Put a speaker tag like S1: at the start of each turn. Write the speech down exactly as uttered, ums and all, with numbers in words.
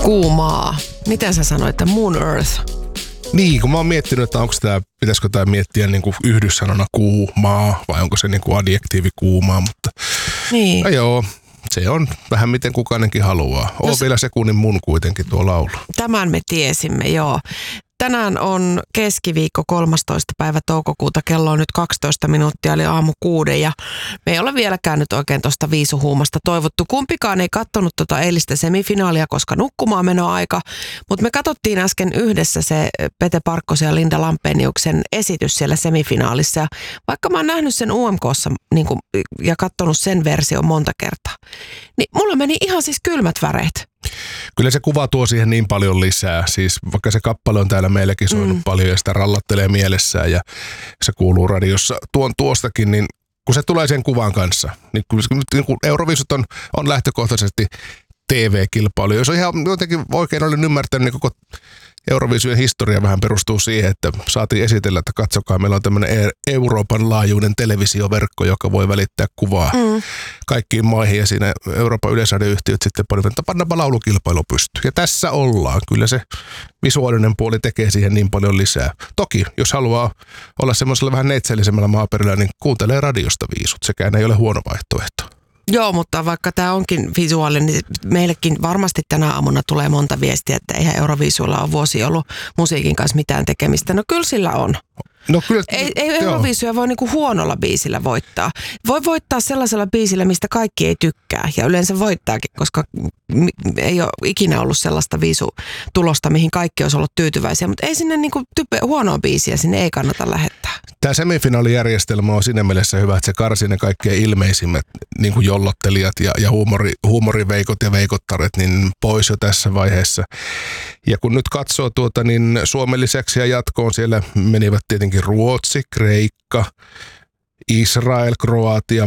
S1: Kuumaa. Miten sä sanoit, että Moon Earth?
S2: Niin, kun mä oon miettinyt, että onko tämä, pitäisikö tämä miettiä niin kuin yhdyssanana kuumaa vai onko se niin kuin adjektiivi kuumaa, mutta
S1: Niin.
S2: no joo, se on vähän miten kukainenkin haluaa. On
S1: No,
S2: vielä sekunnin mun kuitenkin tuo laulu.
S1: Tämän me tiesimme, joo. Tänään on keskiviikko kolmastoista päivä toukokuuta, kello on nyt kaksitoista minuuttia, eli aamu kuuden ja me ei ole vieläkään nyt oikein tuosta viisuhuumasta toivottu. Kumpikaan ei katsonut tuota eilistä semifinaalia, koska nukkumaan menoaika, mutta me katsottiin äsken yhdessä se Pete Parkkosen ja Linda Lampeniuksen esitys siellä semifinaalissa. Ja vaikka mä oon nähnyt sen U M K:ssa niin kuin, ja katsonut sen version monta kertaa, niin mulla meni ihan siis kylmät väreet.
S2: Kyllä se kuva tuo siihen niin paljon lisää. Siis vaikka se kappale on täällä meilläkin soinut mm. paljon ja sitä rallattelee mielessään ja se kuuluu radiossa tuon tuostakin, niin kun se tulee sen kuvan kanssa, niin kun, niin kun Euroviisut on, on lähtökohtaisesti T V-kilpailu. Jos on ihan jotenkin oikein olen ymmärtänyt, niin koko Euroviisujen historia vähän perustuu siihen, että saatiin esitellä, että katsokaa, meillä on tämmöinen Euroopan laajuinen televisioverkko, joka voi välittää kuvaa mm. kaikkiin maihin ja siinä Euroopan yleisradioyhtiöt sitten panivat, että pannapa laulukilpailu pystyyn. Ja tässä ollaan. Kyllä se visuaalinen puoli tekee siihen niin paljon lisää. Toki, jos haluaa olla semmoisella vähän neitsellisemmällä maaperillä, niin kuuntelee radiosta viisut. Sekään ei ole huono vaihtoehto.
S1: Joo, mutta vaikka tämä onkin visuaalinen, niin meillekin varmasti tänä aamuna tulee monta viestiä, että eihän Euroviisuilla ole vuosi ollut musiikin kanssa mitään tekemistä. No kyllä sillä on.
S2: No kyllä,
S1: ei ei Euroviisuja voi niinku huonolla biisillä voittaa. Voi voittaa sellaisella biisillä, mistä kaikki ei tykkää. Ja yleensä voittaakin, koska ei ole ikinä ollut sellaista viisutulosta, mihin kaikki olisi ollut tyytyväisiä. Mutta ei sinne niinku type, huonoa biisiä, sinne ei kannata lähettää.
S2: Tämä semifinaalijärjestelmä on siinä mielessä hyvä, että se karsii ne kaikkein ilmeisimmät niin kuin jollottelijat ja, ja huumori, huumoriveikot ja veikottaret niin pois jo tässä vaiheessa. Ja kun nyt katsoo tuota, niin Suomen lisäksi ja jatkoon siellä menivät tietenkin Ruotsi, Kreikka, Israel, Kroatia,